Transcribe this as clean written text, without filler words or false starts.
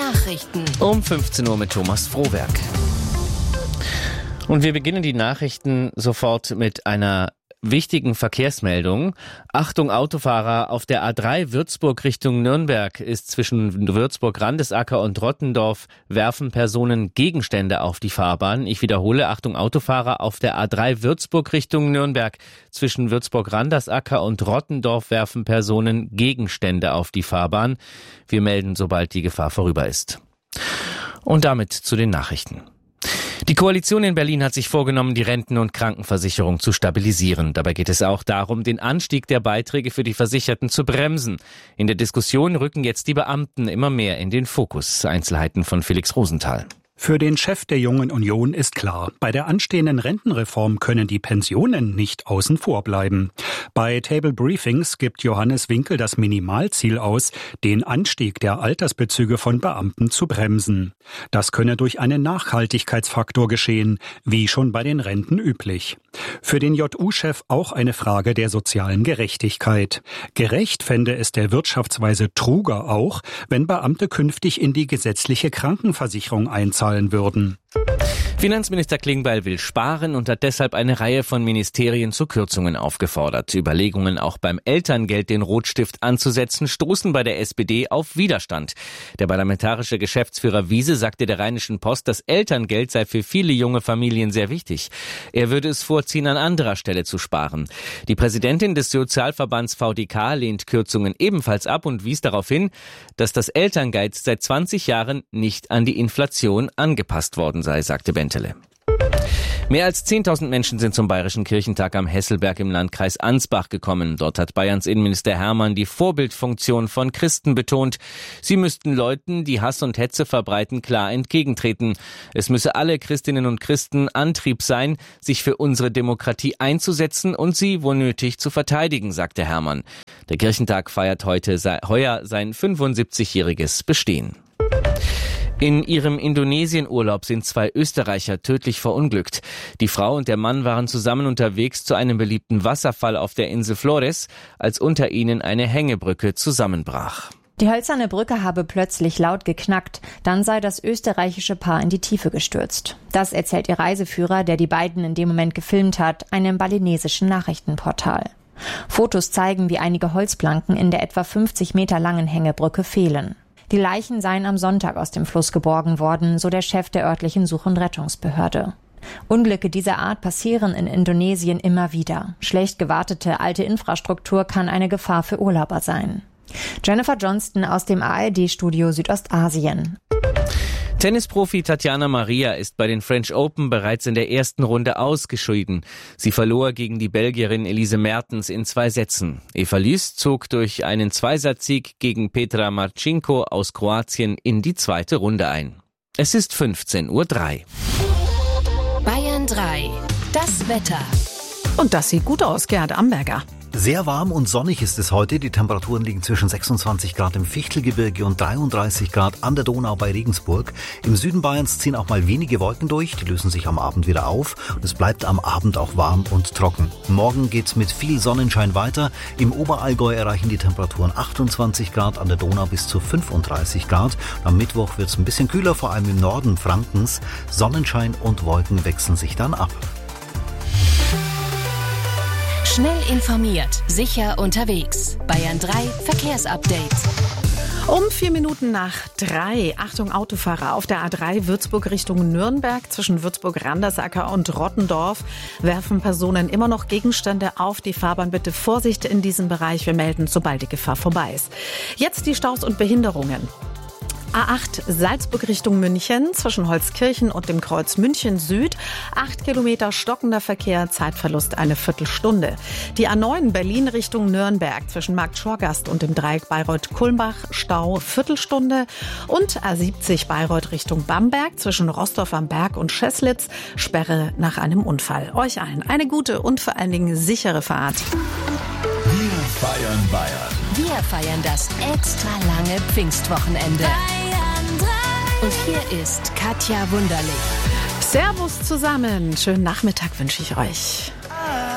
Nachrichten. Um 15 Uhr mit Thomas Frohwerk. Und wir beginnen die Nachrichten sofort mit einer wichtigen Verkehrsmeldung. Achtung Autofahrer, auf der A3 Würzburg Richtung Nürnberg ist zwischen Würzburg-Randesacker und Rottendorf werfen Personen Gegenstände auf die Fahrbahn. Ich wiederhole, Achtung Autofahrer, auf der A3 Würzburg Richtung Nürnberg zwischen Würzburg-Randesacker und Rottendorf werfen Personen Gegenstände auf die Fahrbahn. Wir melden, sobald die Gefahr vorüber ist. Und damit zu den Nachrichten. Die Koalition in Berlin hat sich vorgenommen, die Renten- und Krankenversicherung zu stabilisieren. Dabei geht es auch darum, den Anstieg der Beiträge für die Versicherten zu bremsen. In der Diskussion rücken jetzt die Beamten immer mehr in den Fokus. Einzelheiten von Felix Rosenthal. Für den Chef der Jungen Union ist klar, bei der anstehenden Rentenreform können die Pensionen nicht außen vor bleiben. Bei Table Briefings gibt Johannes Winkel das Minimalziel aus, den Anstieg der Altersbezüge von Beamten zu bremsen. Das könne durch einen Nachhaltigkeitsfaktor geschehen, wie schon bei den Renten üblich. Für den JU-Chef auch eine Frage der sozialen Gerechtigkeit. Gerecht fände es der Wirtschaftsweise Truger auch, wenn Beamte künftig in die gesetzliche Krankenversicherung einzahlen würden. Finanzminister Klingbeil will sparen und hat deshalb eine Reihe von Ministerien zu Kürzungen aufgefordert. Überlegungen, auch beim Elterngeld den Rotstift anzusetzen, stoßen bei der SPD auf Widerstand. Der parlamentarische Geschäftsführer Wiese sagte der Rheinischen Post, das Elterngeld sei für viele junge Familien sehr wichtig. Er würde es vorziehen, an anderer Stelle zu sparen. Die Präsidentin des Sozialverbands VDK lehnt Kürzungen ebenfalls ab und wies darauf hin, dass das Elterngeld seit 20 Jahren nicht an die Inflation angepasst worden sei, sagte Bentele. Mehr als 10.000 Menschen sind zum Bayerischen Kirchentag am Hesselberg im Landkreis Ansbach gekommen. Dort hat Bayerns Innenminister Hermann die Vorbildfunktion von Christen betont. Sie müssten Leuten, die Hass und Hetze verbreiten, klar entgegentreten. Es müsse alle Christinnen und Christen Antrieb sein, sich für unsere Demokratie einzusetzen und sie, wo nötig, zu verteidigen, sagte Hermann. Der Kirchentag feiert heuer sein 75-jähriges Bestehen. In ihrem Indonesienurlaub sind 2 Österreicher tödlich verunglückt. Die Frau und der Mann waren zusammen unterwegs zu einem beliebten Wasserfall auf der Insel Flores, als unter ihnen eine Hängebrücke zusammenbrach. Die hölzerne Brücke habe plötzlich laut geknackt, dann sei das österreichische Paar in die Tiefe gestürzt. Das erzählt ihr Reiseführer, der die beiden in dem Moment gefilmt hat, einem balinesischen Nachrichtenportal. Fotos zeigen, wie einige Holzplanken in der etwa 50 Meter langen Hängebrücke fehlen. Die Leichen seien am Sonntag aus dem Fluss geborgen worden, so der Chef der örtlichen Such- und Rettungsbehörde. Unglücke dieser Art passieren in Indonesien immer wieder. Schlecht gewartete alte Infrastruktur kann eine Gefahr für Urlauber sein. Jennifer Johnston aus dem ARD-Studio Südostasien. Tennisprofi Tatjana Maria ist bei den French Open bereits in der ersten Runde ausgeschieden. Sie verlor gegen die Belgierin Elise Mertens in 2 Sätzen. Eva Lys zog durch einen Zweisatz-Sieg gegen Petra Marcinko aus Kroatien in die 2. Runde ein. Es ist 15:03 Uhr. Bayern 3, das Wetter. Und das sieht gut aus, Gerhard Amberger. Sehr warm und sonnig ist es heute. Die Temperaturen liegen zwischen 26 Grad im Fichtelgebirge und 33 Grad an der Donau bei Regensburg. Im Süden Bayerns ziehen auch mal wenige Wolken durch. Die lösen sich am Abend wieder auf. Und es bleibt am Abend auch warm und trocken. Morgen geht's mit viel Sonnenschein weiter. Im Oberallgäu erreichen die Temperaturen 28 Grad, an der Donau bis zu 35 Grad. Am Mittwoch wird's ein bisschen kühler, vor allem im Norden Frankens. Sonnenschein und Wolken wechseln sich dann ab. Schnell informiert, sicher unterwegs. Bayern 3 Verkehrsupdate. Um 3:04. Achtung Autofahrer, auf der A3 Würzburg Richtung Nürnberg zwischen Würzburg-Randersacker und Rottendorf werfen Personen immer noch Gegenstände auf die Fahrbahn. Bitte Vorsicht in diesem Bereich. Wir melden, sobald die Gefahr vorbei ist. Jetzt die Staus und Behinderungen. A8 Salzburg Richtung München zwischen Holzkirchen und dem Kreuz München Süd. 8 Kilometer stockender Verkehr, Zeitverlust eine Viertelstunde. Die A9 Berlin Richtung Nürnberg zwischen Markt Schorgast und dem Dreieck Bayreuth-Kulmbach, Stau Viertelstunde. Und A70 Bayreuth Richtung Bamberg zwischen Rostorf am Berg und Scheßlitz, Sperre nach einem Unfall. Euch allen eine gute und vor allen Dingen sichere Fahrt. Wir feiern Bayern. Wir feiern das extra lange Pfingstwochenende. Bayern 3. Und hier ist Katja Wunderlich. Servus zusammen. Schönen Nachmittag wünsche ich euch.